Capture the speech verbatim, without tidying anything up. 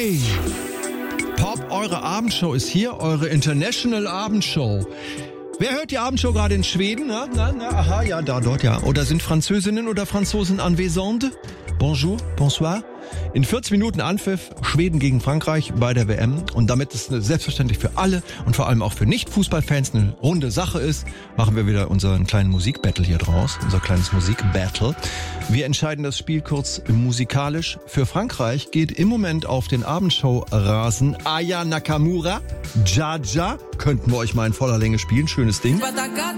Hey! Pop, eure Abendshow ist hier, eure International Abendshow. Wer hört die Abendshow gerade in Schweden? Na, na, na, aha, ja, da, dort, ja. Oder sind Französinnen oder Franzosen anwesend? Bonjour, bonsoir. In vierzehn Minuten Anpfiff, Schweden gegen Frankreich bei der W M. Und damit es selbstverständlich für alle und vor allem auch für Nicht-Fußballfans eine runde Sache ist, machen wir wieder unseren kleinen Musikbattle hier draus. Unser kleines Musikbattle. Wir entscheiden das Spiel kurz musikalisch. Für Frankreich geht im Moment auf den Abendshow-Rasen Aya Nakamura, Jaja. Könnten wir euch mal in voller Länge spielen. Schönes Ding.